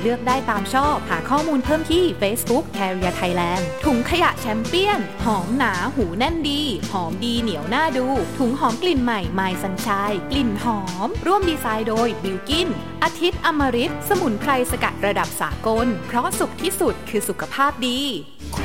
ลือกได้ตามชอบหาข้อมูลเพิ่มที่ Facebook Carrier Thailand ถุงขยะแชมเปี้ยนหอมหนาหูแน่นดีหอมดีเหนียวน่าดูถุงหอมกลิ่นใหม่ My Sunshine กลิ่นหอมร่วมดีไซน์โดยบิลกินอาทิตย์อมฤตสมุนไพรสกัดระดับสากลเพราะสุขที่สุดคือสุขภาพดี